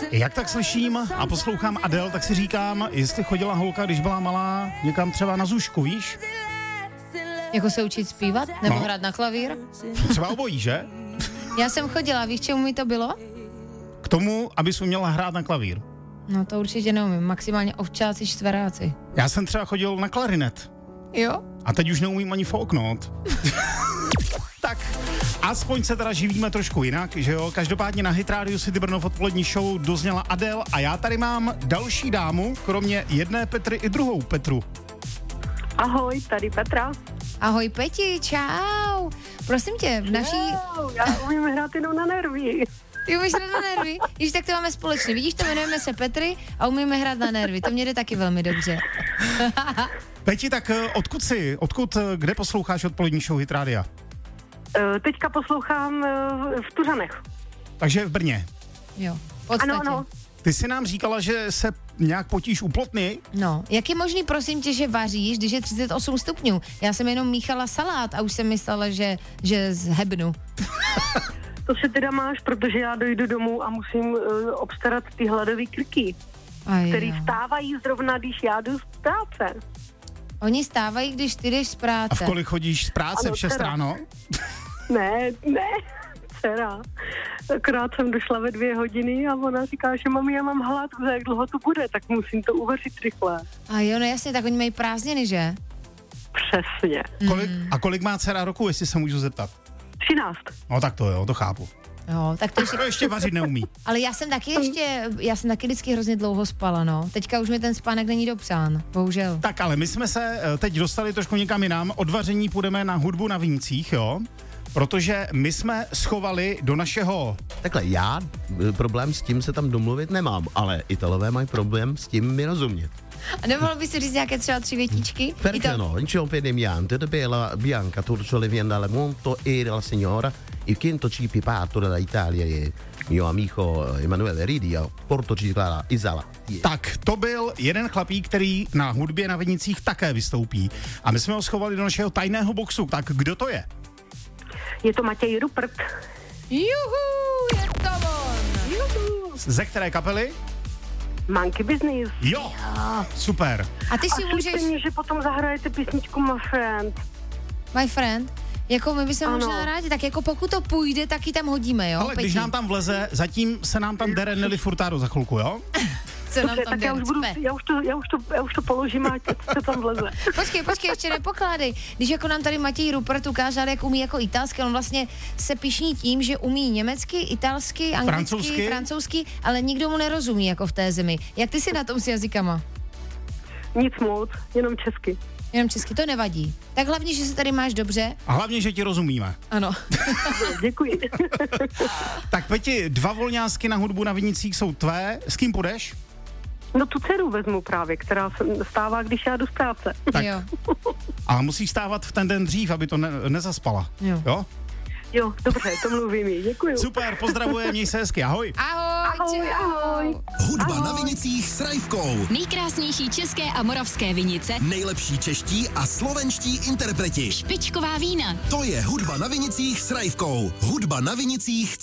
Jak tak slyším a poslouchám Adele, tak si říkám, jestli chodila holka, když byla malá, někam třeba na zušku, víš? Jako se učit zpívat? Nebo hrát na klavír? Třeba obojí, že? Já jsem chodila, víš, čemu mi to bylo? K tomu, abys uměla hrát na klavír. No to určitě neumím, maximálně ovčáci, čtveráci. Já jsem třeba chodil na klarinet. Jo? A teď už neumím ani fouknout. Tak, aspoň se teda živíme trošku jinak, že jo? Každopádně na Hit Radio City Brno v odpolední show dozněla Adele a já tady mám další dámu, kromě jedné Petry i druhou Petru. Ahoj, tady Petra. Ahoj Peti, čau. Prosím tě, v naší... Já umím hrát jenom na nervy. Ty umíš hrát na nervy? Když tak to máme společně. Vidíš, to jmenujeme se Petry a umíme hrát na nervy. To mě jde taky velmi dobře. Peti, tak kde posloucháš odpolední show Hit Radia? Teďka poslouchám v Tuřanech. Takže v Brně. Jo, v podstatě. Ano. Ty jsi nám říkala, že se nějak potíš u Plotny? No, jak je možný, prosím tě, že vaříš, když je 38 stupňů? Já jsem jenom míchala salát a už jsem myslela, že zhebnu. To se teda máš, protože já dojdu domů a musím obstarat ty hladový krky, který vstávají zrovna, když já jdu z práce. Oni stávají, když ty jdeš z práce. A v kolik chodíš z práce? V 6 ráno? Ne, dcera. Akorát jsem došla ve 2 hodiny a ona říká, že mami, já mám hlad, jak dlouho to bude, tak musím to uvařit rychle. A jo, no jasně, tak oni mají prázdniny, že? Přesně. Kolik má dcera roku, jestli se můžu zeptat? 13. No tak to chápu. Jo, tak to ještě vařit neumí. Ale já jsem taky vždycky hrozně dlouho spala, no. Teďka už mi ten spánek není dopřán, bohužel. Tak ale my jsme se teď dostali trošku někam jinam. Od vaření půjdeme na hudbu na Vinincích, jo? Protože my jsme schovali do našeho... Takhle, já problém s tím se tam domluvit nemám, ale Italové mají problém s tím mi rozumět. A nemohl bys si říct nějaké třeba 3 větičky? Perché no? In ciò pedemiante, de bella bianca, turcio le viene dalle monto e dalla signora, il quinto cipi parto dalla Italia e mio amico Emanuele Ridi a Porto Ciclala Izala. Tak, to byl jeden chlapík, který na hudbě na Vinicích také vystoupí. A my jsme ho schovali do našeho tajného boxu. Tak kdo to je? Je to Matěj Rupert. Juhu, je to on. Juhu. Ze které kapely? Monkey Business. Jo, super. A ty si a můžeš... mě, že potom zahrajete písničku My Friend. My Friend? Jako my bychom možná rádi, tak jako pokud to půjde, tak ji tam hodíme, jo? Ale když nám tam vleze, zatím se nám tam dere Nelly Furtado za chvilku, jo? Tak já už to položím, ať se tam vleze. Počkej, ještě nepokládej. Když jako nám tady Matěj Rupert ukázal, jak umí jako italsky, on vlastně se pyšní tím, že umí německy, italsky, anglicky, francouzsky, ale nikdo mu nerozumí jako v té zemi. Jak ty jsi na tom s jazykama? Nic moc, jenom česky. Jenom česky, to nevadí. Tak hlavně, že se tady máš dobře. A hlavně, že ti rozumíme. Ano. Děkuji. Tak Peti, 2 volňásky na hudbu na Vinicích jsou tvé. S kým půjdeš? No tu dceru vezmu právě, která stává, když já jdu z práce. Tak. Jo. Ale musíš stávat v ten den dřív, aby to nezaspala. Jo? Jo, dobře, to mluvím jí, děkuju. Super, pozdravujem, měj se hezky, ahoj. Ahoj. Hudba na Vinicích s Rajvkou. Nejkrásnější české a moravské vinice. Nejlepší čeští a slovenští interpreti. Špičková vína. To je Hudba na Vinicích s Rajvkou. Hudba na Vinicích